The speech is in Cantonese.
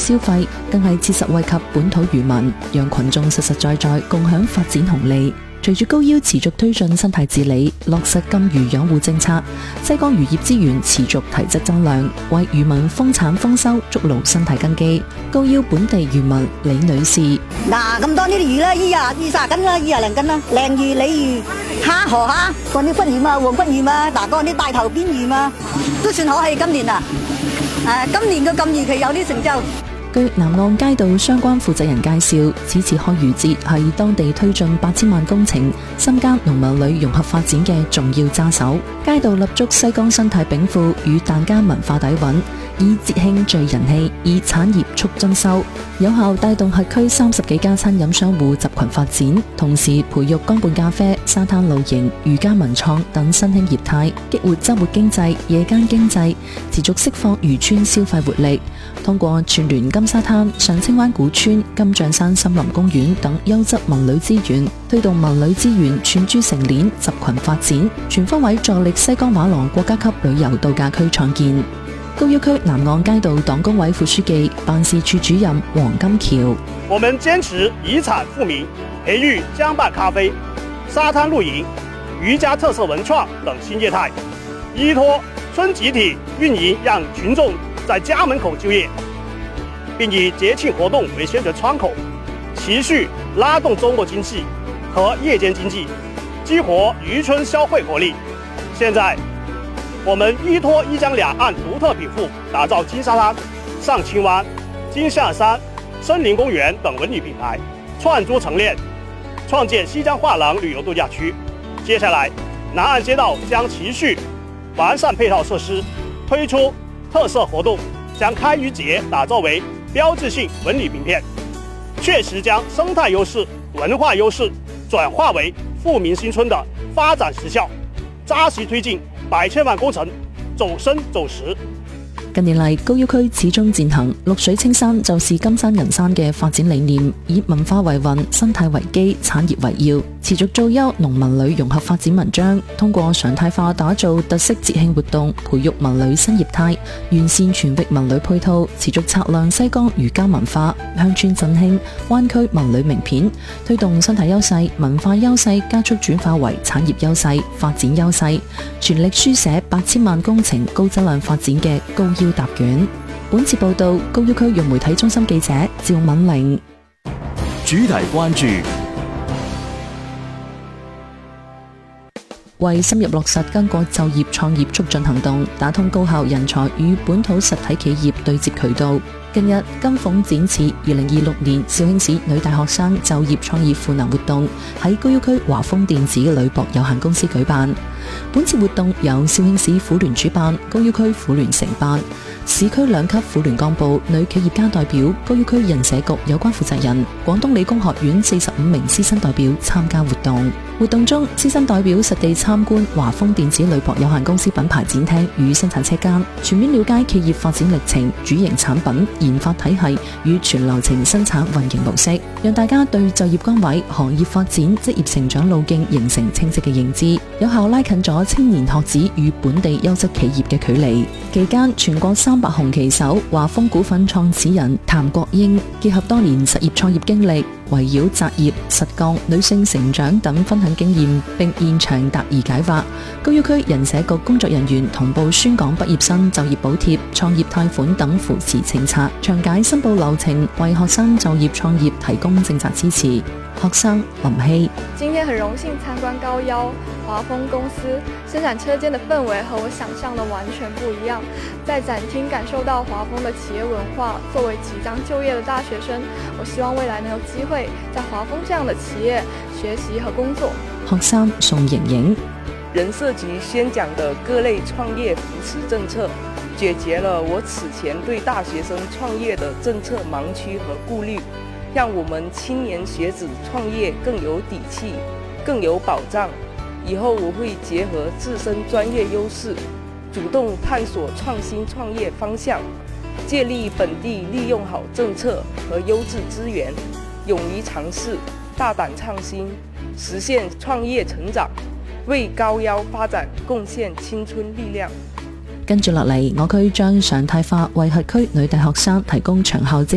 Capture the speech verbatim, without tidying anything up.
消費，更係切實惠及本土漁民，讓群眾實實在在共享發展紅利。隨住高腰持續推進生態治理，落實禁漁養護政策，西江漁業資源持續提質增量，為漁民豐產豐收築牢生態根基。高腰本地漁民李女士： 嗱，咁多呢啲魚啦，依日二十斤啦，二廿零斤啦，鯪魚、鯉魚、蝦、河蝦，嗰啲骨魚嘛、黃骨魚嘛，嗱，嗰啲大頭邊魚嘛，都算可喜今年啊！誒，今年嘅禁漁期有啲成就。 據南岸街道相關負責人介紹，此次開漁節係當地推進八千萬工程、深耕農民旅融合發展嘅重要揸手。街道立足西江生態稟賦與疍家文化底蘊，以節慶聚人氣，以產業促增收，有效帶動轄區三十幾家餐飲商戶集群發展，同時培育乾拌咖啡、沙灘露營、漁家文創等新興業態，激活周末經濟、夜間經濟，持續釋放漁村消費活力。通過串聯金沙灘、上清灣古村、金像山森林公園等優質文旅資源，推動文旅資源串珠成鏈，集群發展，全方位助力西江畫廊國家級旅遊度假區創建。高腰區南岸街道黨工委副書記、辦事處主任黃金橋： 我們堅持以產富民，培育江畔咖啡、沙灘露營、漁家特色文創等新業態，依託村集體運營，讓群眾在家門口就業，並以節慶活動為宣傳窗口，持續拉動周末經濟和夜間經濟，激活漁村消費活力。現在我們依託一江兩岸獨特稟賦，打造金沙灘、上清灣、金象山、森林公園等文旅品牌，串珠成鏈，創建西江畫廊旅遊度假區。接下來，南岸街道將持續完善配套設施，推出特色活動，將開漁節打造為標誌性文旅名片，確實將生態優勢、文化優勢轉化為富民新村的發展實效，扎實推進百千萬工程走深走實。 近年嚟，高腰區始終踐行綠水青山就是金山銀山嘅發展理念，以文化為運、生態為基、產業為要，持續造優農民旅融合發展文章，通過常態化打造特色節慶活動，培育文旅新業態，完善全域文旅配套，持續擦亮西江漁家文化、鄉村振興、灣區文旅名片，推動生態優勢、文化優勢加速轉化為產業優勢、發展優勢，全力書寫八千萬工程高質量發展嘅高腰答卷。本次報道，高腰區融媒體中心記者趙敏玲。 主題關注： 為深入落實巾幗就業創業促進行動，打通高校人才與本土實體企業對接渠道。近日，金鳳展翅二零二六年肇慶市女大學生就業創業賦能活動喺高腰區華豐電子鋁箔有限公司舉辦。本次活動由肇慶市婦聯主辦，高腰區婦聯承辦。市區兩級婦聯幹部、女企業家代表、高腰區人社局有關負責人、廣東理工學院四十五名師生代表參加活動。活動中，師生代表實地參觀華豐電子鋁箔有限公司品牌展廳與生產車間，全面了解企業發展歷程、主營產品、研發體系與全流程生產運營模式，讓大家對就業崗位、行業發展、職業成長路徑形成清晰嘅認知，有效拉近咗青年學子與本地優質企業嘅距離。期間，全國三百紅旗手華豐股份創始人譚國英結合多年實業創業經歷，圍繞擇業、實幹、女性成長等分享經驗，並現場答疑解惑。高腰區人社局工作人員同步宣講畢業生就業補貼、創業貸款等扶持政策，詳解申報流程，為學生就業創業提供政策支持。學生林希： 今天很榮幸參觀高腰華豐公司生產車間的氛圍和我想象的完全不一樣，在展廳感受到華豐的企業文化。作為即將就業的大學生，我希望未來能有機會在華豐這樣的企業學習和工作。 學生宋瑩瑩： 人社局宣講的各類創業扶持政策，解決了我此前對大學生創業的政策盲區和顧慮，讓我們青年學子創業更有底氣、更有保障。以後我會結合自身專業優勢，主動探索創新創業方向，借力本地利用好政策和優質資源，勇於嘗試、大膽創新，實現創業成長，為高腰發展貢獻青春力量。 跟住落嚟，我區將常態化為轄區女大學生提供長效